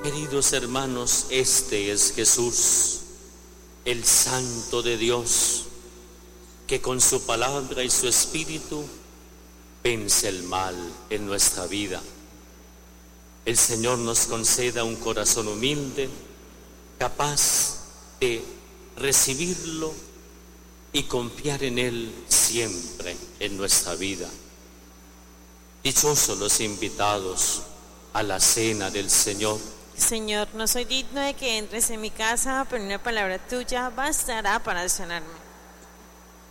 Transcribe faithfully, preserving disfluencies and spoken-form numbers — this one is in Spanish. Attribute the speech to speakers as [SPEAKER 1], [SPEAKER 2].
[SPEAKER 1] Queridos hermanos, este es Jesús, el Santo de Dios, que con su palabra y su espíritu vence el mal en nuestra vida. El Señor nos conceda un corazón humilde, capaz de recibirlo y confiar en Él siempre en nuestra vida. Dichosos los invitados a la cena del Señor.
[SPEAKER 2] Señor, no soy digno de que entres en mi casa, pero una palabra tuya bastará para sanarme.